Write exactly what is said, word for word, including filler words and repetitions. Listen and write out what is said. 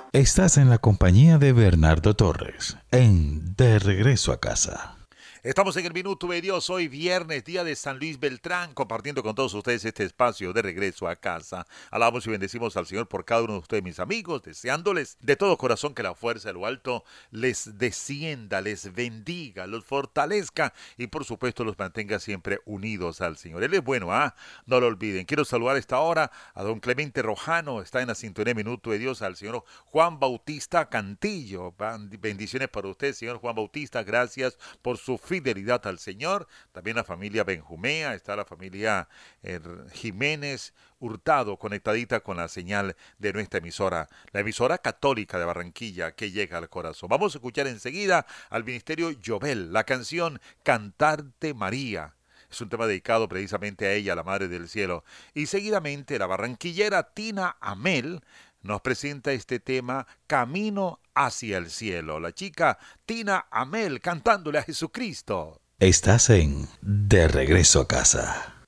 Estás en la compañía de Bernardo Torres, en De Regreso a Casa. Estamos en el Minuto de Dios, hoy viernes, día de San Luis Beltrán, compartiendo con todos ustedes este espacio de regreso a casa. Alabamos y bendecimos al Señor por cada uno de ustedes, mis amigos, deseándoles de todo corazón que la fuerza de lo alto les descienda, les bendiga, los fortalezca y por supuesto los mantenga siempre unidos al Señor. Él es bueno, ¿ah? No lo olviden. Quiero saludar a esta hora a don Clemente Rojano, está en la sintonía de Minuto de Dios, al señor Juan Bautista Cantillo. Bendiciones para usted, señor Juan Bautista, gracias por su fidelidad al Señor. También la familia Benjumea, está la familia eh, Jiménez Hurtado conectadita con la señal de nuestra emisora, la emisora católica de Barranquilla que llega al corazón. Vamos a escuchar enseguida al ministerio Jovel, la canción Cantarte María. Es un tema dedicado precisamente a ella, la Madre del Cielo. Y seguidamente la barranquillera Tina Amel nos presenta este tema Camino hacia el cielo. La chica Tina Amel cantándole a Jesucristo. Estás en De Regreso a Casa.